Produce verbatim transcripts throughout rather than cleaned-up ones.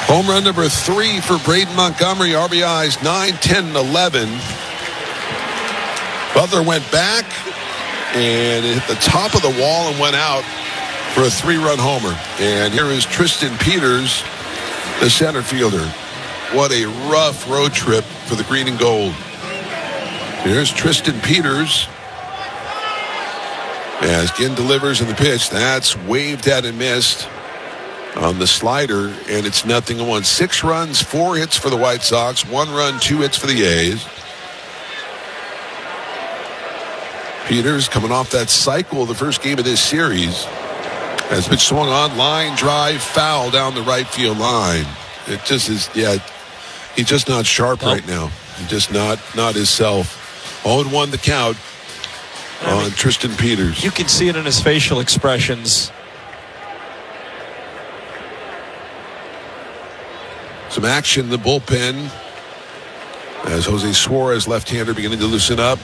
Home run number three for Braden Montgomery. R B Is nine, ten, and eleven. Butler went back and it hit the top of the wall and went out for a three-run homer. And here is Tristan Peters, the center fielder. What a rough road trip for the green and gold. Here's Tristan Peters. As Ginn delivers in the pitch, that's waved at and missed on the slider, and it's nothing one. Six runs, four hits for the White Sox, one run, two hits for the A's. Peters coming off that cycle of the first game of this series. As pitch swung on, line drive, foul down the right field line. It just is, yeah, he's just not sharp nope. right now. He's just not, not himself. oh and one the count I on mean, Tristan Peters. You can see it in his facial expressions. Some action in the bullpen as Jose Suarez, left-hander, beginning to loosen up.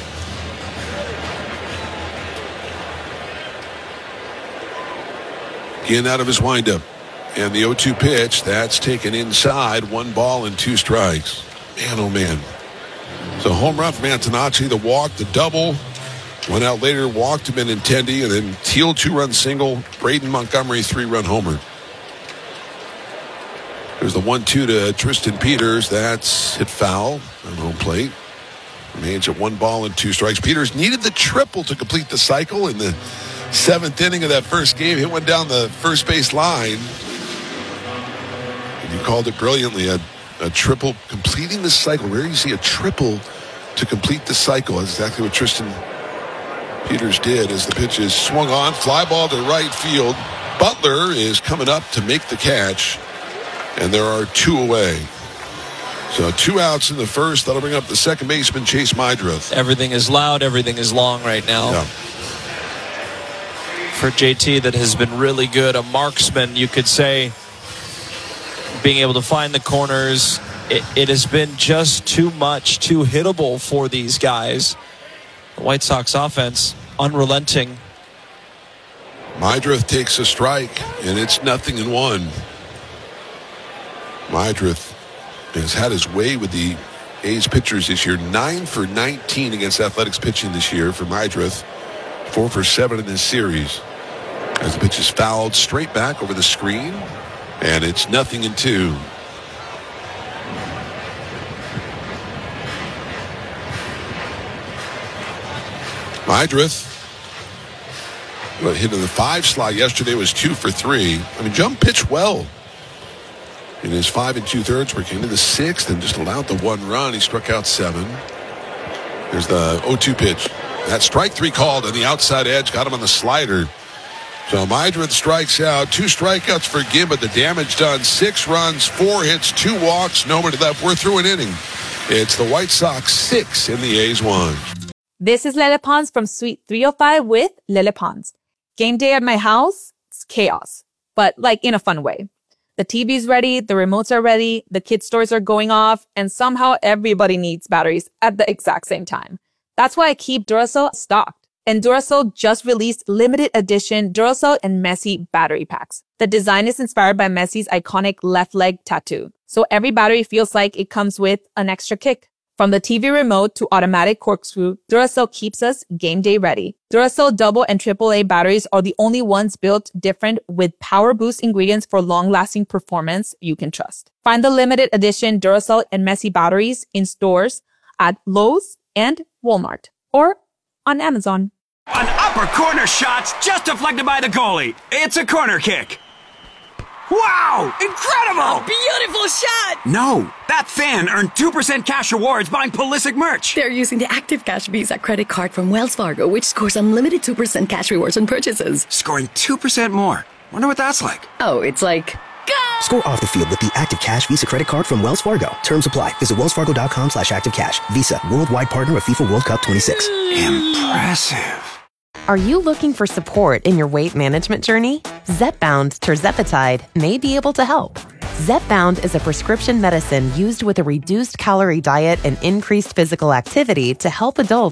Ginn out of his windup. And the oh two pitch, that's taken inside. One ball and two strikes. Man, oh man. So home run from Antonacci, the walk, the double. Went out later, walked to Benintendi, and then Teal two-run single. Braden Montgomery three-run homer. There's the one two to Tristan Peters. That's hit foul on home plate. Remains at one ball and two strikes. Peters needed the triple to complete the cycle in the seventh inning of that first game. Hit one down the first base line. And you called it brilliantly. A, a triple completing the cycle. Where do you see a triple to complete the cycle? That's exactly what Tristan Peters did as the pitch is swung on. Fly ball to right field. Butler is coming up to make the catch. And there are two away. So two outs in the first. That'll bring up the second baseman, Chase Meidroth. Everything is loud. Everything is long right now. Yeah. For J T, that has been really good. A marksman, you could say, being able to find the corners. It, it has been just too much, too hittable for these guys. The White Sox offense, unrelenting. Meidroth takes a strike, and it's nothing in one. Meidroth has had his way with the A's pitchers this year. nine for nineteen against Athletics pitching this year for Meidroth. four for seven in this series. As the pitch is fouled straight back over the screen. And it's nothing in two. Meidroth, well, hit in the five slot yesterday, was two for three. I mean, Jump pitched well in his five and two thirds. We came to the sixth and just allowed the one run. He struck out seven. There's the oh two pitch. That strike three called on the outside edge, got him on the slider. So Meidroth strikes out. Two strikeouts for Ginn, but the damage done. Six runs, four hits, two walks, nobody left. We're through an inning. It's the White Sox six and the A's one. This is Lele Pons from Suite three oh five with Lele Pons. Game day at my house, it's chaos, but like in a fun way. The T V's ready, the remotes are ready, the kids' toys are going off, and somehow everybody needs batteries at the exact same time. That's why I keep Duracell stocked. And Duracell just released limited edition Duracell and Messi battery packs. The design is inspired by Messi's iconic left leg tattoo. So every battery feels like it comes with an extra kick. From the T V remote to automatic corkscrew, Duracell keeps us game day ready. Duracell double and triple A batteries are the only ones built different with power boost ingredients for long-lasting performance you can trust. Find the limited edition Duracell and Messi batteries in stores at Lowe's and Walmart or on Amazon. An upper corner shot's just deflected by the goalie. It's a corner kick. Wow! Incredible! Beautiful shot! No, that fan earned two percent cash rewards buying Pulisic merch. They're using the Active Cash Visa credit card from Wells Fargo, which scores unlimited two percent cash rewards on purchases. Scoring two percent more. Wonder what that's like. Oh, it's like... Go! Score off the field with the Active Cash Visa credit card from Wells Fargo. Terms apply. Visit wellsfargo.com slash activecash. Visa, worldwide partner of FIFA World Cup twenty-six. Impressive. Are you looking for support in your weight management journey? Zepbound tirzepatide may be able to help. Zepbound is a prescription medicine used with a reduced calorie diet and increased physical activity to help adults